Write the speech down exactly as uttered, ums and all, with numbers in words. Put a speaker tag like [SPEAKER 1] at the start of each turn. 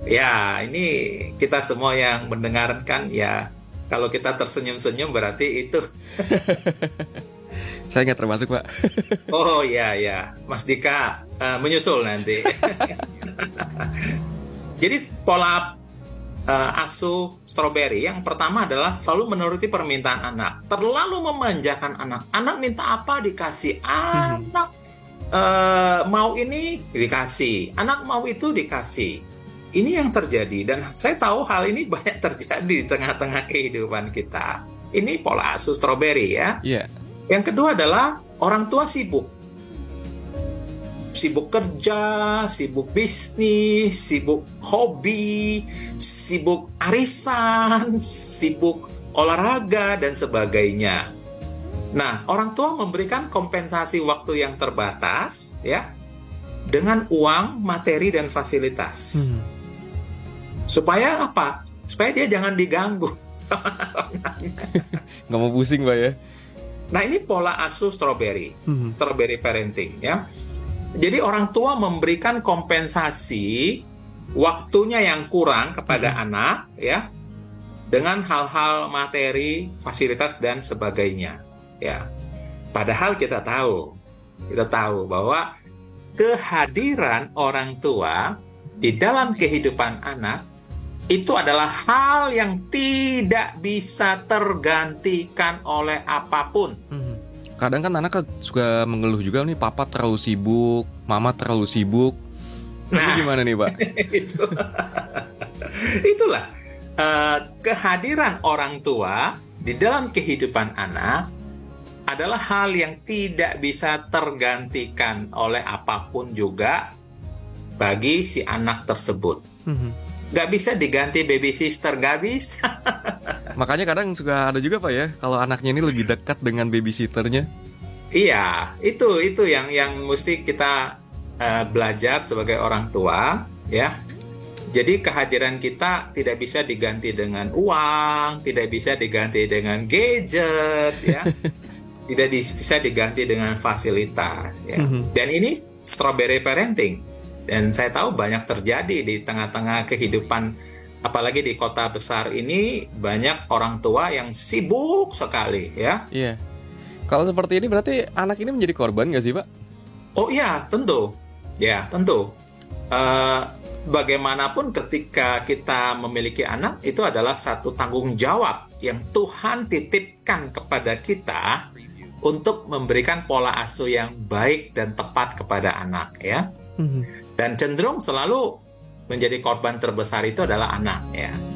[SPEAKER 1] Ya, ini kita semua yang mendengarkan ya, kalau kita tersenyum-senyum berarti itu.
[SPEAKER 2] Saya nggak termasuk, Pak.
[SPEAKER 1] Oh ya ya, Mas Dika eh, menyusul nanti. Jadi pola eh, asuh strawberry yang pertama adalah selalu menuruti permintaan anak. Terlalu memanjakan anak. Anak minta apa dikasih. Anak eh, mau ini dikasih. Anak mau itu dikasih. Ini yang terjadi dan saya tahu hal ini banyak terjadi di tengah-tengah kehidupan kita. Ini pola asuh strawberry ya.
[SPEAKER 2] Iya.
[SPEAKER 1] Yang kedua adalah orang tua sibuk. Sibuk kerja, sibuk bisnis, sibuk hobi, sibuk arisan, sibuk olahraga, dan sebagainya. Nah, orang tua memberikan kompensasi waktu yang terbatas, ya, dengan uang, materi, dan fasilitas.
[SPEAKER 2] Hmm.
[SPEAKER 1] Supaya apa? Supaya dia jangan diganggu.
[SPEAKER 2] Nggak mau pusing, Pak ya.
[SPEAKER 1] Nah, ini pola asuh strawberry,
[SPEAKER 2] Hmm.
[SPEAKER 1] strawberry parenting, ya. Jadi orang tua memberikan kompensasi waktunya yang kurang kepada
[SPEAKER 2] Hmm.
[SPEAKER 1] anak, ya, dengan hal-hal materi, fasilitas dan sebagainya, ya. Padahal kita tahu, kita tahu bahwa kehadiran orang tua di dalam kehidupan anak itu adalah hal yang tidak bisa tergantikan oleh apapun.
[SPEAKER 2] Hmm. Kadang kan anak kan suka mengeluh juga nih, papa terlalu sibuk, mama terlalu sibuk. Nah, ini gimana nih, Pak?
[SPEAKER 1] itu, itulah uh, kehadiran orang tua di dalam kehidupan anak adalah hal yang tidak bisa tergantikan oleh apapun juga bagi si anak tersebut.
[SPEAKER 2] Hmm.
[SPEAKER 1] Gak bisa diganti baby sister, gak bisa.
[SPEAKER 2] Makanya kadang suka ada juga, Pak ya, kalau anaknya ini lebih dekat dengan babysitternya.
[SPEAKER 1] Iya, itu itu yang yang mesti kita uh, belajar sebagai orang tua, ya. Jadi kehadiran kita tidak bisa diganti dengan uang, tidak bisa diganti dengan gadget, ya. Tidak bisa diganti dengan fasilitas, ya.
[SPEAKER 2] Mm-hmm.
[SPEAKER 1] Dan ini strawberry parenting. Dan saya tahu banyak terjadi di tengah-tengah kehidupan, apalagi di kota besar ini banyak orang tua yang sibuk sekali, ya.
[SPEAKER 2] Iya. Kalau seperti ini berarti anak ini menjadi korban nggak sih, Pak?
[SPEAKER 1] Oh iya, tentu. Ya, tentu. Uh, bagaimanapun ketika kita memiliki anak, itu adalah satu tanggung jawab yang Tuhan titipkan kepada kita untuk memberikan pola asuh yang baik dan tepat kepada anak, ya. Mm-hmm. Dan cenderung selalu menjadi korban terbesar itu adalah anak, ya.